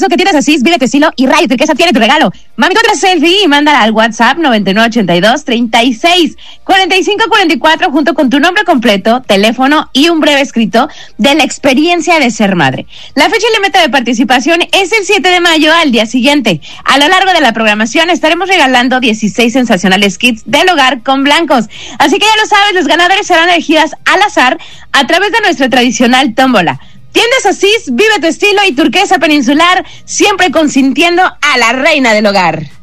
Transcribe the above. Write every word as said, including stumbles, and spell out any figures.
eso que tienes así, vive tu estilo y Rayo Turquesa tiene tu regalo. Mami, otra selfie y mándala al WhatsApp noventa y nueve ochenta y dos treinta y seis cuarenta y cinco cuarenta y cuatro junto con tu nombre completo, teléfono y un breve escrito de la experiencia de ser madre. La fecha límite de participación es el siete de mayo al día siguiente. A lo largo de la programación estaremos regalando dieciséis sensacionales kits del hogar con blancos. Así que ya lo sabes, los ganadores serán elegidas al azar a través de nuestra tradicional tómbola. Tiendas Asís, vive tu estilo y Turquesa Peninsular, siempre consintiendo a la reina del hogar.